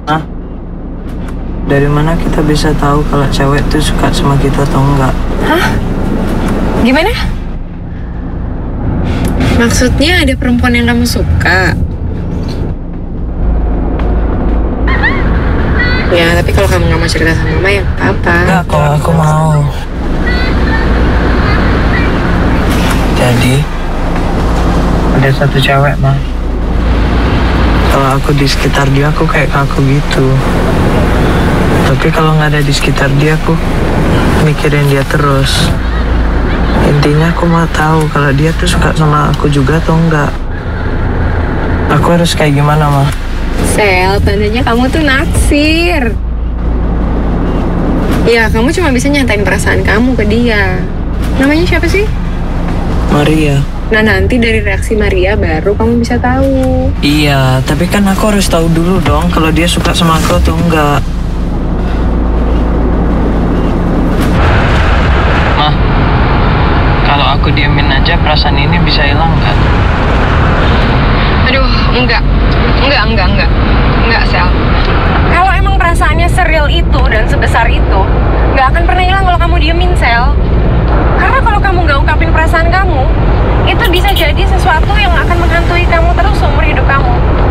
Hah? Dari mana kita bisa tahu kalau cewek tuh suka sama kita atau enggak? Hah? Gimana? Maksudnya ada perempuan yang kamu suka? Ya, tapi kalau kamu nggak mau cerita sama mama ya apa? Enggak kok, aku mau. Jadi, ada satu cewek, mah. Kalau aku di sekitar dia, aku kayak kaku gitu. Tapi kalau nggak ada di sekitar dia, aku mikirin dia terus. Intinya aku mau tahu kalau dia tuh suka sama aku juga atau enggak. Aku harus kayak gimana, mah? Sel, tandanya kamu tuh naksir. Ya, kamu cuma bisa nyatain perasaan kamu ke dia. Namanya siapa sih? Maria. Nah, nanti dari reaksi Maria baru kamu bisa tahu. Iya, tapi kan aku harus tahu dulu dong kalau dia suka sama aku atau enggak. Mah, kalau aku diemin aja perasaan ini bisa hilang kan? Aduh, enggak, Sel. Kalau emang perasaannya seril itu dan sebesar itu, nggak akan pernah hilang kalau kamu diemin, Sel. Karena kalau kamu nggak ungkapin perasaan kamu, itu bisa jadi sesuatu yang akan menghantui kamu terus seumur hidup kamu.